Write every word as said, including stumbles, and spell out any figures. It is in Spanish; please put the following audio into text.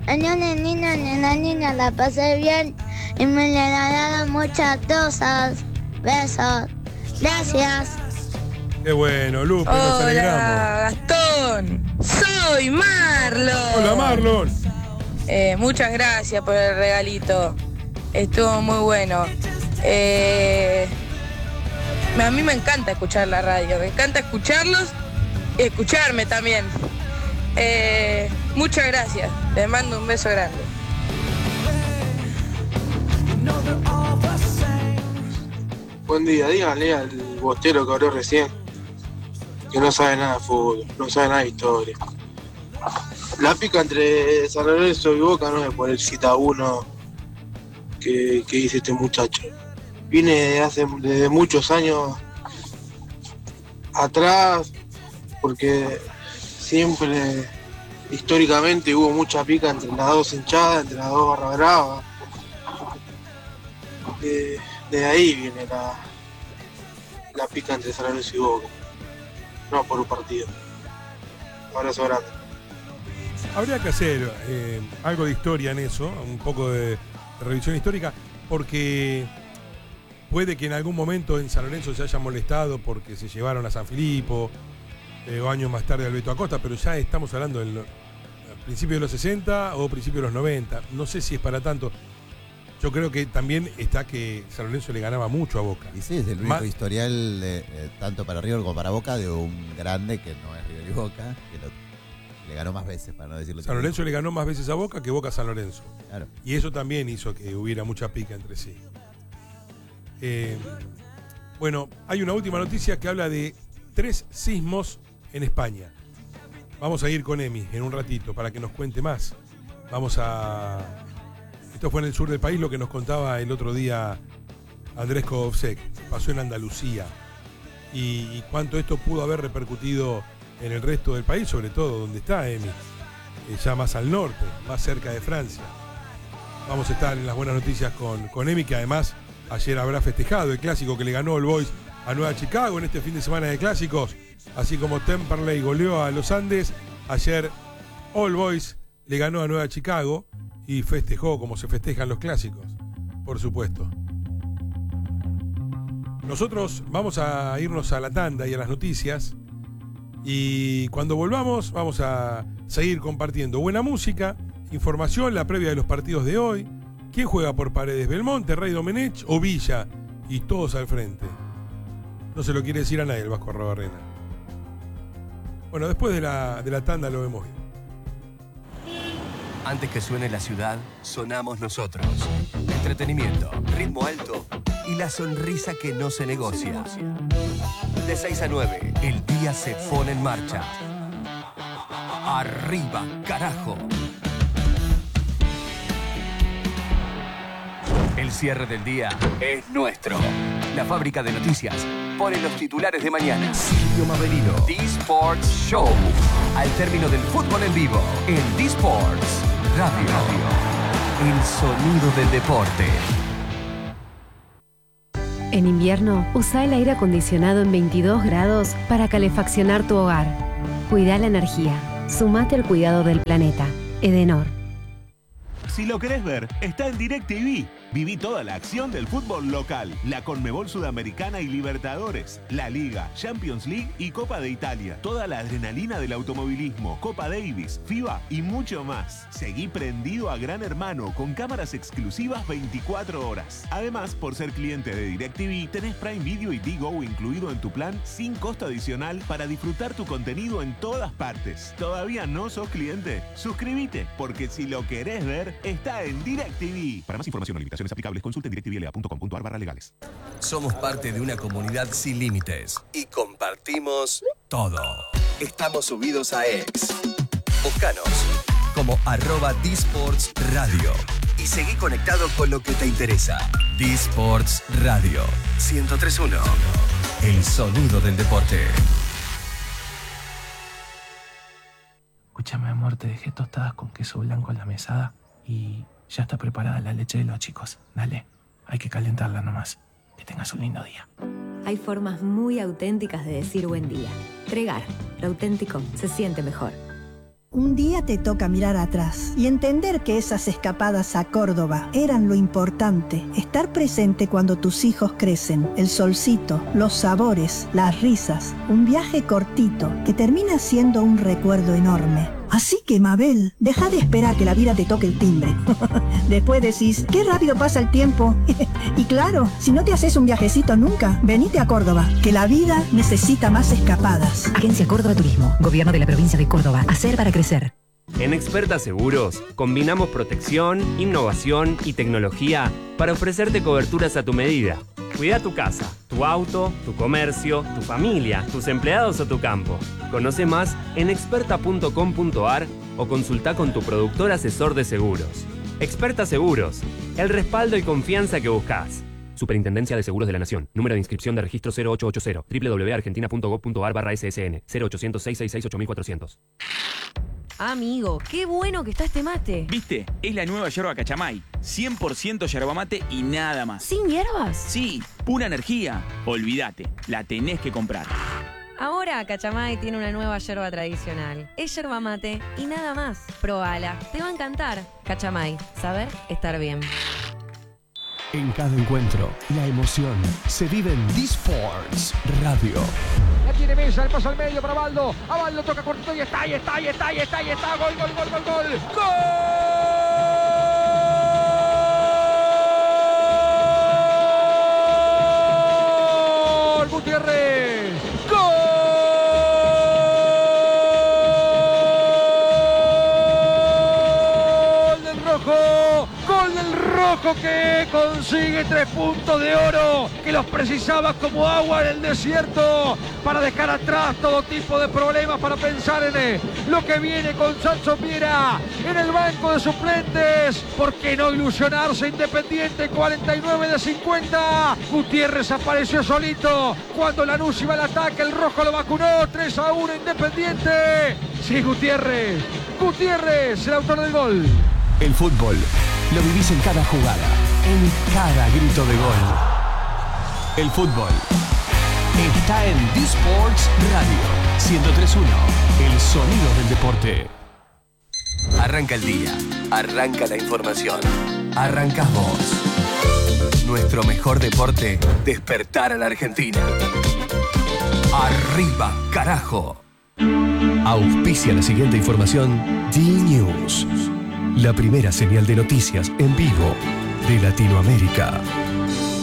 Mañana niña, nena, niña, la pasé bien y me regalaron muchas cosas. Besos. Gracias. Qué bueno, Lupe, nos alegramos. Hola, Gastón. Soy Marlon. Hola, Marlon. Eh, muchas gracias por el regalito. Estuvo muy bueno. Eh, a mí me encanta escuchar la radio. Me encanta escucharlos y escucharme también. Eh, muchas gracias. Les mando un beso grande. Buen día, díganle al bostero que habló recién que no sabe nada de fútbol, no sabe nada de historia. La pica entre San Lorenzo y Boca no es por el cita uno que, que dice este muchacho. Viene de hace desde muchos años atrás, porque siempre históricamente hubo mucha pica entre las dos hinchadas, entre las dos barra bravas. De, de ahí viene la, la pica entre San Lorenzo y Boca, no por un partido. Abrazo grande. Habría que hacer eh, algo de historia en eso, un poco de, de revisión histórica, porque puede que en algún momento en San Lorenzo se haya molestado porque se llevaron a San Filipo, eh, o años más tarde al Beto Acosta, pero ya estamos hablando del principio de los sesenta o principio de los noventa. No sé si es para tanto. Yo creo que también está que San Lorenzo le ganaba mucho a Boca. Y sí, es el único Ma- historial, eh, eh, tanto para River como para Boca, de un grande que no es River y Boca, que lo, le ganó más veces, para no decirlo. San Lorenzo le ganó más veces a Boca que Boca a San Lorenzo. Claro. Y eso también hizo que hubiera mucha pica entre sí. Eh, bueno, hay una última noticia que habla de tres sismos en España. Vamos a ir con Emi en un ratito para que nos cuente más. Vamos a... Esto fue en el sur del país, lo que nos contaba el otro día Andrés Kovsek. Pasó en Andalucía. Y, y cuánto esto pudo haber repercutido en el resto del país, sobre todo donde está Emi, eh, ya más al norte, más cerca de Francia. Vamos a estar en las buenas noticias con, con Emi, que además ayer habrá festejado el clásico que le ganó All Boys a Nueva Chicago en este fin de semana de clásicos. Así como Temperley goleó a los Andes, ayer All Boys le ganó a Nueva Chicago y festejó como se festejan los clásicos, por supuesto. Nosotros vamos a irnos a la tanda y a las noticias, y cuando volvamos vamos a seguir compartiendo buena música, información, la previa de los partidos de hoy, quién juega por Paredes, Belmonte, Rey Domenech o Villa, y todos al frente. No se lo quiere decir a nadie el Vasco Arrobarrena. Bueno, después de la, de la tanda lo vemos bien. Antes que suene la ciudad, sonamos nosotros. Entretenimiento, ritmo alto y la sonrisa que no se negocia. De seis a nueve, el día se pone en marcha. ¡Arriba, carajo! El cierre del día es nuestro. La fábrica de noticias pone los titulares de mañana. Silvio Maverino, D-Sports Show. Al término del fútbol en vivo, en D-Sports Radio. El sonido del deporte. En invierno, usa el aire acondicionado en veintidós grados para calefaccionar tu hogar. Cuida la energía. Sumate al cuidado del planeta. Edenor. Si lo querés ver, está en DirecTV. Viví toda la acción del fútbol local, la Conmebol Sudamericana y Libertadores, la Liga, Champions League y Copa de Italia. Toda la adrenalina del automovilismo, Copa Davis, FIBA y mucho más. Seguí prendido a Gran Hermano con cámaras exclusivas veinticuatro horas. Además, por ser cliente de DirecTV, tenés Prime Video y Digo incluido en tu plan sin costo adicional para disfrutar tu contenido en todas partes. ¿Todavía no sos cliente? Suscríbete, porque si lo querés ver, está en DirecTV. Para más información o limitaciones aplicables, consulten directvla punto com punto a r barra legales. Somos parte de una comunidad sin límites y compartimos todo. Estamos subidos a X. Búscanos como arroba D-Sports Radio y seguí conectado con lo que te interesa. D-Sports Radio ciento tres punto uno. El sonido del deporte. Escúchame, amor, te dejé tostadas con queso blanco en la mesada y ya está preparada la leche de los chicos. Dale, hay que calentarla nomás. Que tengas un lindo día. Hay formas muy auténticas de decir buen día. Tregar, lo auténtico se siente mejor. Un día te toca mirar atrás y entender que esas escapadas a Córdoba eran lo importante. Estar presente cuando tus hijos crecen, el solcito, los sabores, las risas. Un viaje cortito que termina siendo un recuerdo enorme. Así que, Mabel, deja de esperar que la vida te toque el timbre. Después decís, qué rápido pasa el tiempo. Y claro, si no te haces un viajecito nunca, venite a Córdoba, que la vida necesita más escapadas. Agencia Córdoba Turismo, Gobierno de la Provincia de Córdoba. Hacer para crecer. En Experta Seguros, combinamos protección, innovación y tecnología para ofrecerte coberturas a tu medida. Cuida tu casa, tu auto, tu comercio, tu familia, tus empleados o tu campo. Conoce más en experta punto com punto ar o consulta con tu productor asesor de seguros. Experta Seguros, el respaldo y confianza que buscas. Superintendencia de Seguros de la Nación. Número de inscripción de registro cero ocho ocho cero. doble u doble u doble u punto argentina punto gov punto ar barra S S N. cero ochocientos, seiscientos sesenta y seis, ocho mil cuatrocientos. Amigo, qué bueno que está este mate. ¿Viste? Es la nueva yerba Cachamay. cien por ciento yerba mate y nada más. ¿Sin hierbas? Sí, pura energía. Olvídate, la tenés que comprar. Ahora Cachamay tiene una nueva yerba tradicional. Es yerba mate y nada más. Probala, te va a encantar. Cachamay, saber estar bien. En cada encuentro, la emoción se vive en D-Sports Radio. La tiene Mesa, el paso al medio para Baldo. A Baldo toca cortito y está, y está, y está, y está, y está. Gol, gol, gol, gol, gol. ¡Gol! Gutiérrez. ¡Gol del rojo! ¡Gol del rojo que consigue tres puntos de oro! Que los precisaba como agua en el desierto para dejar atrás todo tipo de problemas, para pensar en eh, lo que viene con Sancho Piera en el banco de suplentes. ¿Por qué no ilusionarse? Independiente, cuarenta y nueve de cincuenta. Gutiérrez apareció solito cuando Lanús iba al ataque. El rojo lo vacunó. tres a uno Independiente. Sí, Gutiérrez. Gutiérrez, el autor del gol. El fútbol lo vivís en cada jugada, en cada grito de gol. El fútbol está en D-Sports Radio ciento tres punto uno, el sonido del deporte. Arranca el día, arranca la información, arrancas vos. Nuestro mejor deporte, despertar a la Argentina. Arriba, carajo. Auspicia la siguiente información D-News. La primera señal de noticias en vivo de Latinoamérica.